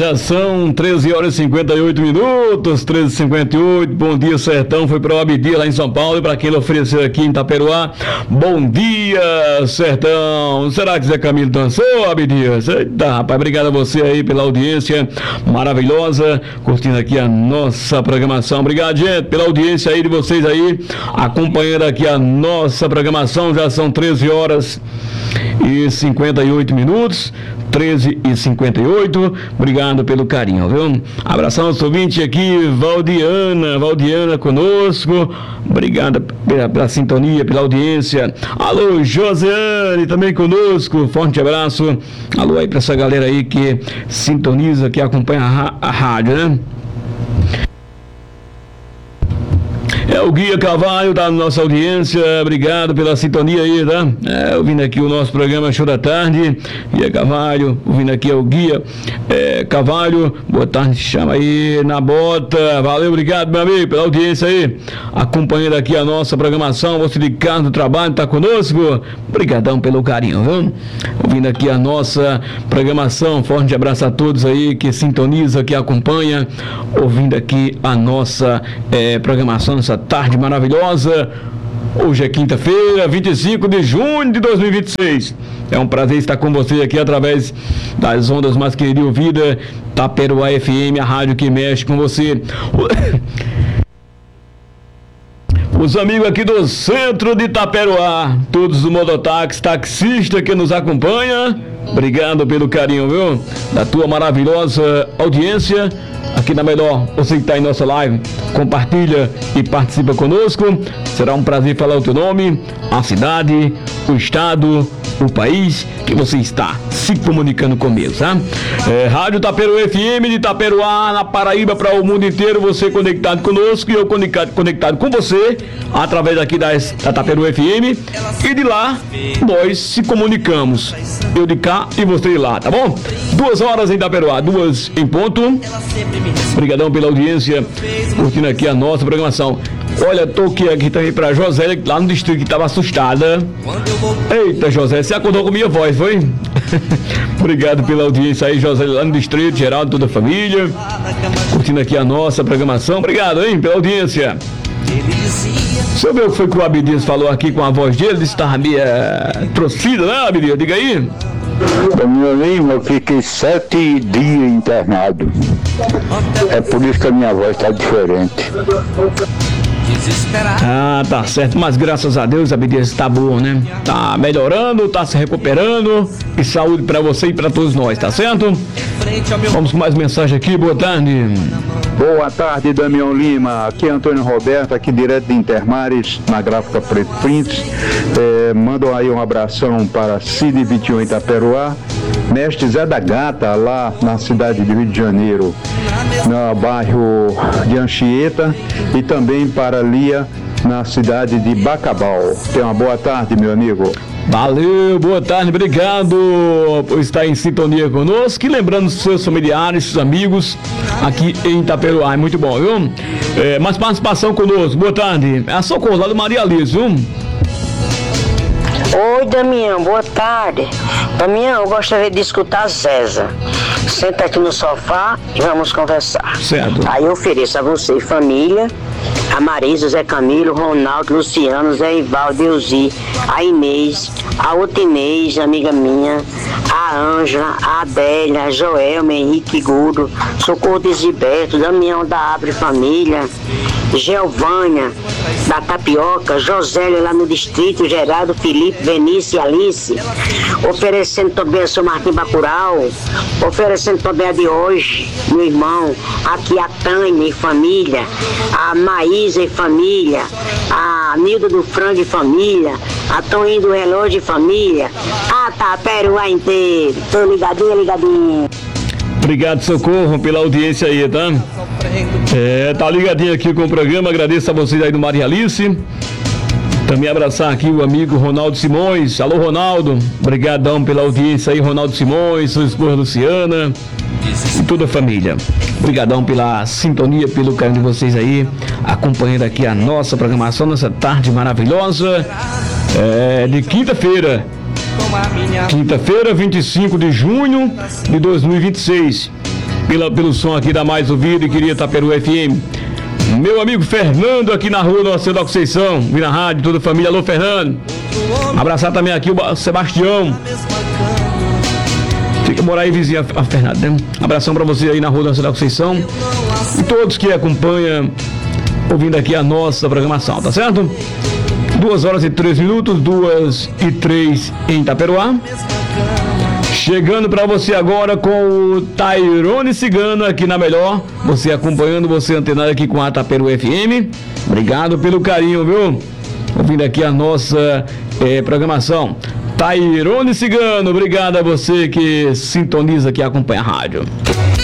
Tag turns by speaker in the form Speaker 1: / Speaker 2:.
Speaker 1: Já são 13 horas e 58 minutos, 13h58. Bom dia, Sertão. Foi para o Abdias lá em São Paulo e para quem ele ofereceu aqui em Itaperuá. Bom dia, Sertão. Será que Zé Camilo dançou, Abdias? Eita, rapaz, obrigado a você aí pela audiência maravilhosa, curtindo aqui a nossa programação. Obrigado, gente, pela audiência aí de vocês aí, acompanhando aqui a nossa programação. Já são 13 horas e 58 minutos, 13h58. Obrigado pelo carinho, viu? Abração aos ouvintes aqui, Valdiana conosco. Obrigado pela sintonia, pela audiência. Alô, Joseane também conosco. Forte abraço. Alô aí pra essa galera aí que sintoniza, que acompanha a rádio, né? É o Guia Carvalho da nossa audiência, obrigado pela sintonia aí, tá? Ouvindo aqui o nosso programa Show da Tarde. Guia Carvalho, ouvindo aqui é o Guia Carvalho. Boa tarde, chama aí na bota. Valeu, obrigado, meu amigo, pela audiência aí, acompanhando aqui a nossa programação. Você de casa do trabalho, tá conosco? Obrigadão pelo carinho, viu? Ouvindo aqui a nossa programação. Forte abraço a todos aí que sintoniza, que acompanha, ouvindo aqui a nossa programação, essa tarde maravilhosa. Hoje é quinta-feira, 25 de junho de 2026. É um prazer estar com você aqui através das ondas mais queridas e ouvidas, Itaperuá FM, a rádio que mexe com você. Os amigos aqui do centro de Itaperuá, todos do mototáxi, taxista que nos acompanha, obrigado pelo carinho, viu? Da tua maravilhosa audiência. Aqui na Melhor, você que está em nossa live, compartilha e participa conosco. Será um prazer falar o teu nome, a cidade, o estado, o país que você está se comunicando comigo, tá? Rádio Itaperuá FM de Itaperuá, na Paraíba, para o mundo inteiro. Você conectado conosco e eu conectado com você através daqui da Itaperuá FM, e de lá nós se comunicamos, eu de cá e você de lá, tá bom? 2 horas em Itaperuá, 2 em ponto. Obrigadão pela audiência, curtindo aqui a nossa programação. Olha, tô aqui também pra José, lá no distrito, que estava assustada. Eita, José, você acordou com minha voz, foi? Obrigado pela audiência aí, José, lá no distrito, Geraldo, toda a família, curtindo aqui a nossa programação. Obrigado, hein, pela audiência. Você viu o que foi que o Abdias falou aqui com a voz dele? Disse que estava meio torcida, né, Abdias? Diga aí.
Speaker 2: Meu amigo, eu fiquei 7 dias internado. É por isso que a minha voz está diferente.
Speaker 1: Ah, tá certo, mas graças a Deus, Abdias, tá bom, né? Tá melhorando, tá se recuperando, e saúde pra você e pra todos nós, tá certo? Vamos com mais mensagem aqui, boa tarde.
Speaker 2: Boa tarde, Damião Lima. Aqui é Antônio Roberto, aqui direto de Intermares, na gráfica Preto Prints. Mando aí um abração para Cid 21 Itaperuá, mestre Zé da Gata, lá na cidade de Rio de Janeiro, no bairro de Anchieta, e também para Lia, na cidade de Bacabal. Tenha uma boa tarde, meu amigo.
Speaker 1: Valeu, boa tarde, obrigado por estar em sintonia conosco, e lembrando seus familiares, seus amigos aqui em Itaperuá, é muito bom, viu? Mais participação conosco, boa tarde, é a Socorro lá do Maria Alice, viu?
Speaker 3: Oi, Damião, boa tarde. Damião, eu gostaria de escutar a Zéza. Senta aqui no sofá e vamos conversar.
Speaker 1: Certo.
Speaker 3: Aí eu ofereço a você, família, a Marisa, Zé Camilo, Ronaldo, Luciano, Zé Ivaldo, Deusi, a Inês, a outra Inês, amiga minha, a Ângela, a Adélia, a Joelma, Henrique Gudo, Socorro de Gilberto, Damião da Abre Família, Geovânia, da Tapioca, Josélia lá no Distrito, Geraldo, Felipe, Benício e Alice, oferecendo também a seu Martim Bacurau, oferecendo também a de hoje, meu irmão, aqui a Tânia e família, a Maísa e família, a Nilda do Frango e família, a Toninho do Relógio e família, a Itaperuá inteiro, tô ligadinho.
Speaker 1: Obrigado, Socorro, pela audiência aí, tá? Tá ligadinho aqui com o programa, agradeço a vocês aí do Maria Alice. Também abraçar aqui o amigo Ronaldo Simões. Alô, Ronaldo, obrigadão pela audiência aí, Ronaldo Simões, sua esposa Luciana e toda a família. Obrigadão pela sintonia, pelo carinho de vocês aí, acompanhando aqui a nossa programação nessa tarde maravilhosa de quinta-feira, 25 de junho de 2026. pelo som aqui da Mais Ouvido e queria Itaperuá FM. Meu amigo Fernando aqui na rua Nossa Senhora da Conceição, vi na rádio, toda a família. Alô, Fernando. Abraçar também aqui o Sebastião. Fica morar aí vizinho a Fernando, né? Abração pra você aí na rua Nossa Senhora da Conceição. E todos que acompanham, ouvindo aqui a nossa programação, tá certo? 2h03, 2h03 em Itaperuá. Chegando para você agora com o Tairone Cigano aqui na Melhor. Você acompanhando, você antenado aqui com a Itaperuá FM. Obrigado pelo carinho, viu? Ouvindo aqui a nossa programação. Tairone Cigano, obrigado a você que sintoniza aqui e acompanha a rádio.